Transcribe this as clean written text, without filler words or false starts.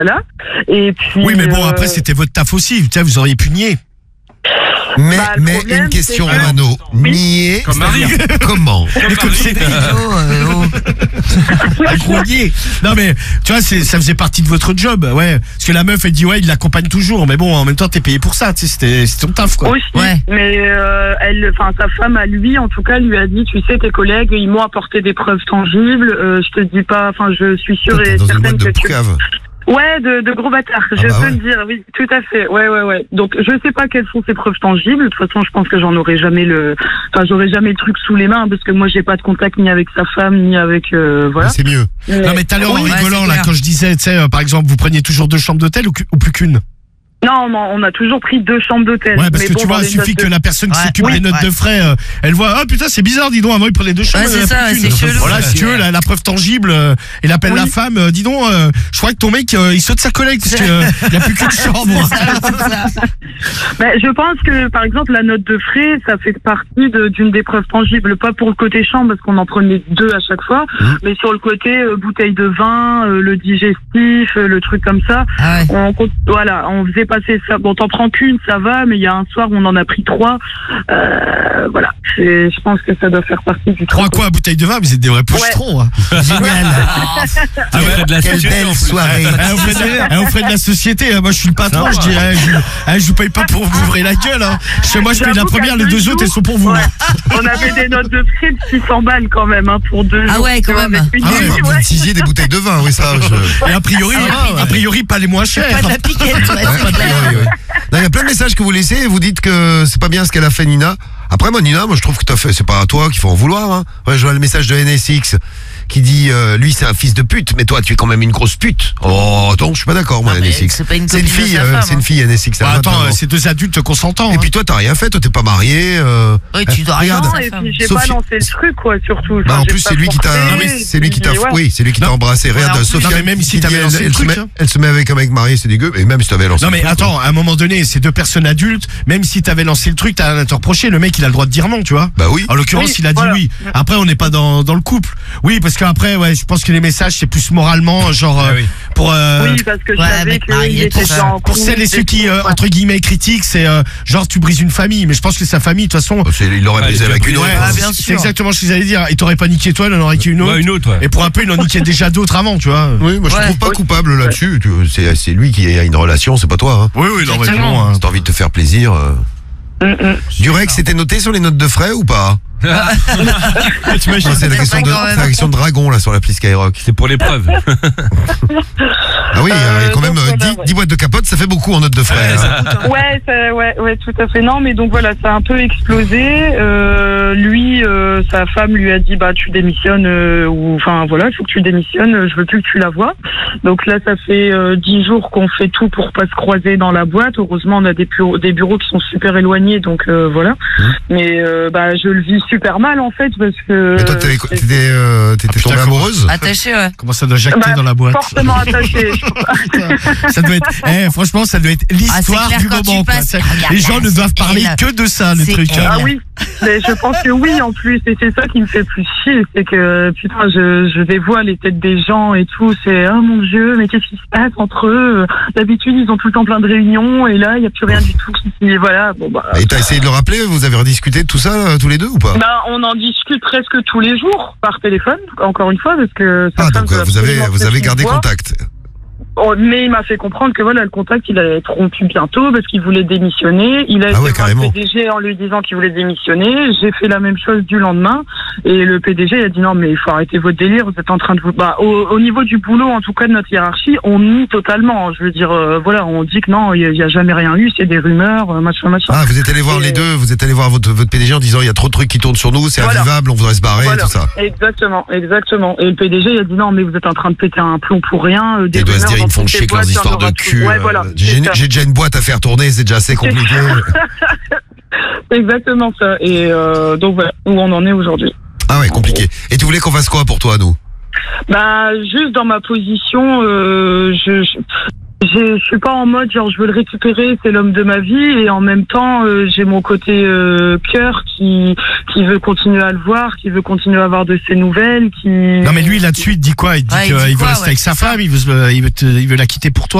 Voilà. Et puis. Oui, mais bon, après, c'était votre taf aussi. Tiens, vous auriez pu nier. Mais problème, une question, c'est que- Romano. Nier, Comme Marie. comment? Mais comme c'est un gros nier. Non, mais tu vois, ça faisait partie de votre job. Ouais. Parce que la meuf, elle dit, ouais, il l'accompagne toujours. Mais bon, en même temps, t'es payé pour ça. Tu sais, c'était ton taf, quoi. Aussi, Ouais. mais sa femme à lui, en tout cas, lui a dit, tu sais, tes collègues, ils m'ont apporté des preuves tangibles. Je te dis pas, enfin, je suis sûre T'es et dans une certaine boîte de que tu. poucave. Ouais, de gros bâtards. Je bah peux ouais. le dire, oui, tout à fait. Ouais. Donc, je sais pas quelles sont ces preuves tangibles. De toute façon, je pense que j'aurai jamais le truc sous les mains, parce que moi, j'ai pas de contact ni avec sa femme, ni avec, voilà. C'est mieux. Non, mais tout à l'heure, en Oui, rigolant, c'est là, clair. quand je disais, tu sais, par exemple, vous preniez toujours 2 chambres d'hôtel ou plus qu'une? Non, on a toujours pris 2 chambres d'hôtel. Ouais, parce Mais que bon, tu vois, dans il les suffit notes que de- la personne qui Ouais, s'occupe oui, des notes ouais. de frais, elle voit, ah putain, c'est bizarre, dis donc, avant il prenait 2 chambres, Ouais, c'est il en a ça, plus qu'une. c'est chelou. Voilà, si tu veux, la preuve tangible, elle appelle la femme, dis donc, je crois que ton mec, il saute sa collègue, parce qu'il n'y a plus qu'une chambre. Ben, je pense que, par exemple, la note de frais, ça fait partie d'une des preuves tangibles. Pas pour le côté chambre, parce qu'on en prenait 2 à chaque fois, mais sur le côté bouteille de vin, le digestif, le truc comme ça. Ah ouais. On faisait passer ça. Bon, t'en prends qu'une, ça va, mais il y a un soir où on en a pris 3. Voilà. Je pense que ça doit faire partie du 3 quoi, bouteille de vin, vous êtes des vrais pochetrons. Hein. Génial. Ah ouais, de la Quelle société, en belle plus. soirée. On ferait de la société, moi je suis le patron, je dirais, je vous paye pas pour vous ouvrir la gueule. Hein. Chez moi je paye la J'avoue première, qu'à les 2 2 autres elles sont pour vous. Ouais. On avait des notes de frais de 600 balles quand même, hein, pour 2 jours. Ah ouais, quand même. Avec une Ah ouais, nuit, Vous disiez des bouteilles de vin, oui, ça. Et a priori pas les moins chers. Pas de la piquette, ouais, c'est clair. Non, il y a plein de messages que vous laissez et vous dites que c'est pas bien ce qu'elle a fait, Nina. Après, moi, Nina, je trouve que t'as fait, c'est pas à toi qu'il faut en vouloir, hein. Ouais, je vois le message de NSX qui dit, lui, c'est un fils de pute, mais toi, tu es quand même une grosse pute. Oh, attends, je suis pas d'accord, moi, Non, mais NSX. c'est pas une C'est une copine de fille, sa femme, c'est une hein. fille, NSX. elle a Bah, attends, 29 ans. c'est 2 adultes consentants. Et hein. puis toi, t'as rien fait, toi, t'es pas marié. Oui, tu dois Regarde. rien Non, sa et femme. puis j'ai Sophie- pas lancé le truc, quoi, surtout. Bah, Enfin, en j'ai plus, pas c'est lui qui t'a, forcé, c'est lui qui t'a, et puis, oui, c'est lui qui t'a Non. embrassé. Regarde, en plus- Sophia, Non, mais même si qui t'avais dit, lancé le truc, hein. elle se met avec un mec marié, c'est dégueu. Et même si t'avais lancé Non le mais truc, attends, à un moment donné, c'est 2 personnes adultes, même si t'avais lancé le truc, t'as rien à te reprocher, le mec il a le droit de dire non, tu vois. Bah oui. En l'occurrence, Oui, il a dit voilà. oui. Après, on n'est pas dans le couple. Oui, parce qu'après, ouais, je pense que les messages, c'est plus moralement, genre, Ah oui. pour, Oui, parce que je Ouais, savais avec Marie qu'il et tout était ça. en pour couple, celles et ceux qui, entre guillemets, critiquent, c'est genre, tu brises une famille. Mais je pense que sa famille, de toute façon, il l'aurait Ouais, baisé il avec a une pris- autre. ouais, Ah, bien c'est sûr. exactement ce qu'ils allaient dire. Il t'aurait pas niqué toi, il en aurait qu'une autre. Ouais, une autre, ouais. Et pour un peu, il en niquait déjà d'autres avant, tu vois. Oui, moi je te Ouais. trouve pas coupable là-dessus. C'est lui qui a une relation, c'est pas toi. Hein. Oui, non, mais Exactement. bon, hein. Si t'as envie de te faire plaisir. Durex, c'était noté sur les notes de frais ou pas? T'imagines, C'est la question quand même. c'est la question de dragon là sur l'appli Skyrock. C'est pour l'épreuve. Ah oui, il y a quand donc même voilà, 10 boîtes de capote, ça fait beaucoup en notes de frais. hein. Ouais, tout à fait. Non, mais donc voilà, ça a un peu explosé. Lui, sa femme lui a dit, bah, tu démissionnes, ou, enfin, voilà, il faut que tu démissionnes, je veux plus que tu la vois. Donc là, ça fait 10 jours qu'on fait tout pour pas se croiser dans la boîte. Heureusement, on a des bureaux qui sont super éloignés, donc voilà. Mais, bah, je le vis super mal, en fait, parce que... Et toi, t'étais tombée putain, amoureuse? Attaché, ouais. Comment ça doit jacter Bah, dans la boîte. fortement attaché. Ça doit être, franchement, ça doit être l'histoire clair, du quand moment. tu quoi. passes, C'est- regarde, Les gens ne doivent parler elle. que de ça, le C'est truc. elle. hein. Ah oui, mais je pense que oui en plus, et c'est ça qui me fait plus chier, c'est que putain, je dévoile les têtes des gens et tout, c'est oh mon Dieu, mais qu'est-ce qui se passe entre eux? D'habitude ils ont tout le temps plein de réunions et là il y a plus rien du tout qui voilà, bon bah. Et t'as essayé de le rappeler? Vous avez rediscuté de tout ça tous les deux ou pas? Bah, on en discute presque tous les jours par téléphone, encore une fois, parce que sa Ah femme donc veut vous avez absolument que gardé je vois. contact. Oh, mais il m'a fait comprendre que voilà, le contact il allait être rompu bientôt parce qu'il voulait démissionner. Il a Ah ouais, été voir carrément. le PDG en lui disant qu'il voulait démissionner. J'ai fait la même chose du lendemain et le PDG il a dit non mais il faut arrêter votre délire. Vous êtes en train de vous au niveau du boulot en tout cas de notre hiérarchie, on nie totalement. Je veux dire voilà, on dit que non, il y a jamais rien eu, c'est des rumeurs, machin. Ah, vous êtes allé voir Et, les deux, vous êtes allé voir votre PDG en disant il y a trop de trucs qui tournent sur nous, c'est Voilà. invivable, on voudrait se barrer, Voilà. tout ça. Exactement. Et le PDG il a dit non mais vous êtes en train de péter un plomb pour rien. Des Il doit se rumeurs dire, ils dans me font toutes chier les avec leurs boîtes, il y en histoires de aura cul. tout. Ouais, voilà, J'ai c'est ça. j'ai déjà une boîte à faire tourner, c'est déjà assez compliqué. C'est exactement ça. Et donc voilà où on en est aujourd'hui. Ah ouais, compliqué. Et tu voulais qu'on fasse quoi pour toi, nous? Bah juste dans ma position, Je suis pas en mode genre je veux le récupérer, c'est l'homme de ma vie, et en même temps j'ai mon côté cœur qui veut continuer à le voir, qui veut continuer à avoir de ses nouvelles, qui. Non mais lui là-dessus il te dit quoi? Il te dit Ouais, qu'il il dit veut quoi, rester ouais, avec sa c'est ça. femme, il veut la quitter pour toi.